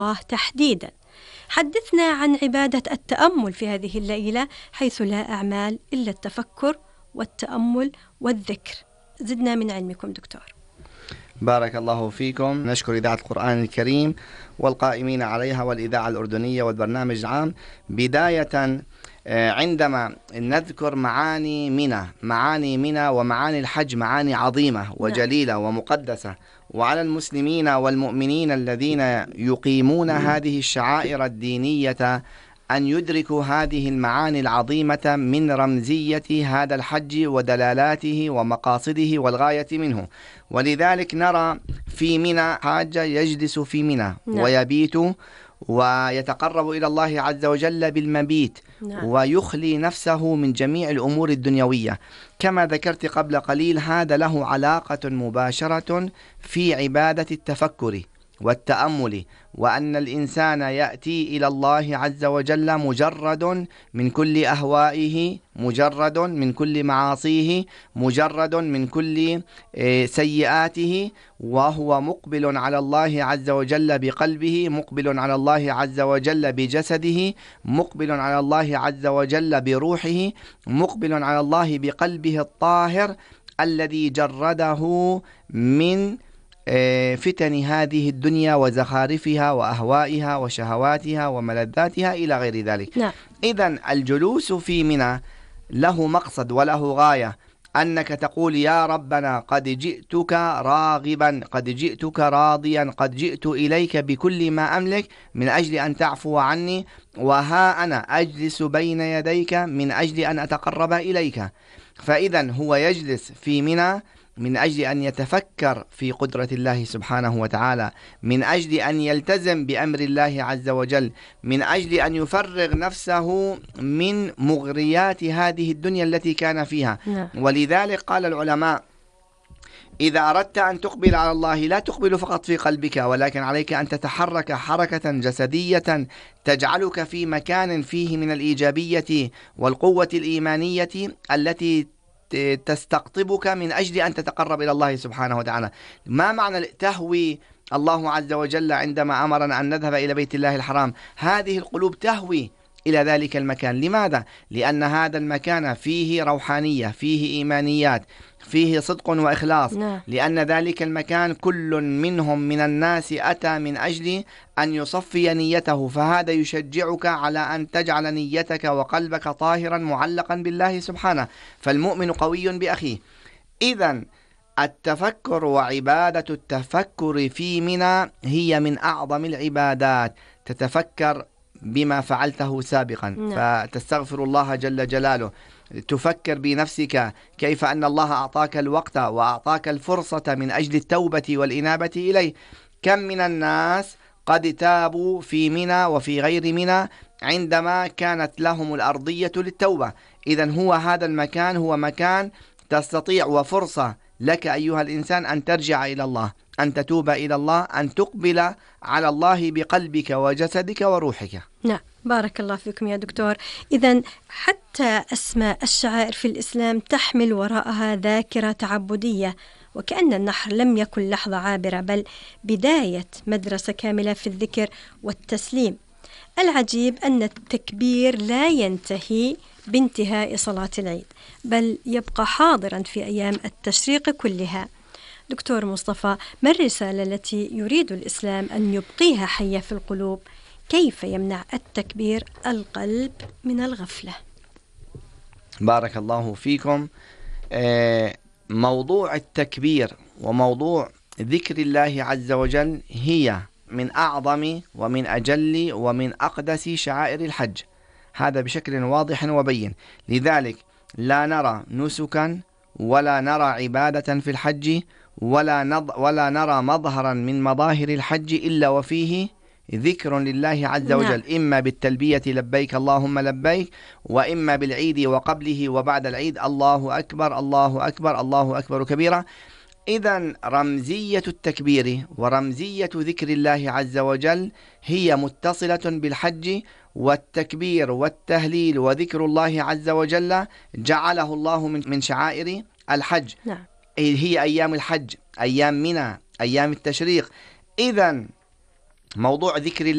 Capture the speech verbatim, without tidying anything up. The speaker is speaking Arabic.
الله تحديدا. حدثنا عن عبادة التأمل في هذه الليلة، حيث لا أعمال إلا التفكر والتأمل والذكر. زدنا من علمكم دكتور. بارك الله فيكم. نشكر إذاعة القرآن الكريم والقائمين عليها والإذاعة الأردنية والبرنامج العام. بداية عندما نذكر معاني منى، معاني منى ومعاني الحج معاني عظيمة وجليلة ومقدسة، وعلى المسلمين والمؤمنين الذين يقيمون هذه الشعائر الدينية أن يدركوا هذه المعاني العظيمة من رمزية هذا الحج ودلالاته ومقاصده والغاية منه. ولذلك نرى في منى حاج يجلس في منى ويبيت ويتقرب إلى الله عز وجل بالمبيت ويخلي نفسه من جميع الأمور الدنيوية. كما ذكرت قبل قليل، هذا له علاقة مباشرة في عبادة التفكر والتأمل، وأن الإنسان يأتي إلى الله عز وجل مجرد من كل أهوائه، مجرد من كل معاصيه، مجرد من كل سيئاته، وهو مقبل على الله عز وجل بقلبه، مقبل على الله عز وجل بجسده، مقبل على الله عز وجل بروحه، مقبل على الله بقلبه الطاهر الذي جرده من فتن هذه الدنيا وزخارفها وأهوائها وشهواتها وملذاتها إلى غير ذلك. نعم. إذن الجلوس في منى له مقصد وله غاية، أنك تقول يا ربنا قد جئتك راغبا، قد جئتك راضيا، قد جئت إليك بكل ما أملك من أجل أن تعفو عني، وها أنا أجلس بين يديك من أجل أن أتقرب إليك. فإذا هو يجلس في منى من أجل أن يتفكر في قدرة الله سبحانه وتعالى، من أجل أن يلتزم بأمر الله عز وجل، من أجل أن يفرغ نفسه من مغريات هذه الدنيا التي كان فيها. ولذلك قال العلماء: إذا أردت أن تقبل على الله لا تقبل فقط في قلبك، ولكن عليك أن تتحرك حركة جسدية تجعلك في مكان فيه من الإيجابية والقوة الإيمانية التي تستقطبك من أجل أن تتقرب إلى الله سبحانه وتعالى. ما معنى تهوي الله عز وجل عندما أمرنا أن نذهب إلى بيت الله الحرام؟ هذه القلوب تهوي إلى ذلك المكان. لماذا؟ لأن هذا المكان فيه روحانية، فيه إيمانيات، فيه صدق وإخلاص. لأن ذلك المكان كل منهم من الناس أتى من أجل أن يصفي نيته، فهذا يشجعك على أن تجعل نيتك وقلبك طاهرا معلقا بالله سبحانه. فالمؤمن قوي بأخيه. إذن التفكر وعبادة التفكر في منى هي من أعظم العبادات. تتفكر بما فعلته سابقا فتستغفر الله جل جلاله، تفكر بنفسك كيف أن الله أعطاك الوقت وأعطاك الفرصة من أجل التوبة والإنابة إليه. كم من الناس قد تابوا في منى وفي غير منى عندما كانت لهم الأرضية للتوبة. إذن هو هذا المكان هو مكان تستطيع وفرصة لك أيها الإنسان أن ترجع إلى الله، أن تتوب إلى الله، أن تقبل على الله بقلبك وجسدك وروحك. نعم، بارك الله فيكم يا دكتور. إذن حتى أسماء الشعائر في الإسلام تحمل وراءها ذاكرة تعبدية، وكأن النحر لم يكن لحظة عابرة بل بداية مدرسة كاملة في الذكر والتسليم. العجيب أن التكبير لا ينتهي بانتهاء صلاة العيد، بل يبقى حاضرا في أيام التشريق كلها. دكتور مصطفى، ما الرسالة التي يريد الإسلام أن يبقيها حية في القلوب؟ كيف يمنع التكبير القلب من الغفلة؟ بارك الله فيكم. موضوع التكبير وموضوع ذكر الله عز وجل هي من أعظم ومن أجل ومن أقدس شعائر الحج، هذا بشكل واضح وبين. لذلك لا نرى نسكا ولا نرى عبادة في الحج ولا, نض ولا نرى مظهرا من مظاهر الحج إلا وفيه ذكر لله عز وجل، إما بالتلبية لبيك اللهم لبيك، وإما بالعيد وقبله وبعد العيد الله أكبر الله أكبر الله أكبر كبيرا. إذن رمزية التكبير ورمزية ذكر الله عز وجل هي متصلة بالحج، والتكبير والتهليل وذكر الله عز وجل جعله الله من شعائر الحج. نعم. هي أيام الحج، أيام منى، أيام التشريق. إذن موضوع ذكر